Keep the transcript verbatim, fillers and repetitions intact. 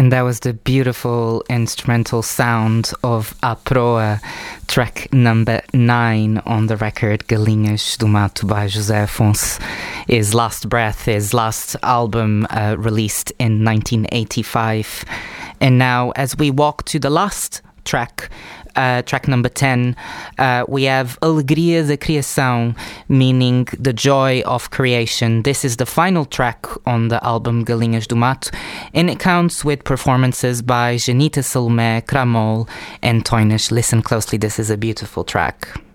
And that was the beautiful instrumental sound of A Proa, track number nine on the record Galinhas do Mato by José Afonso. His last breath, his last album uh, released in nineteen eighty-five. And now, as we walk to the last track, Uh, track number ten, uh, we have Alegria da Criação, meaning the joy of creation. This is the final track on the album Galinhas do Mato, and it counts with performances by Janita Salomé, Cramol and Toinas. Listen closely, this is a beautiful track.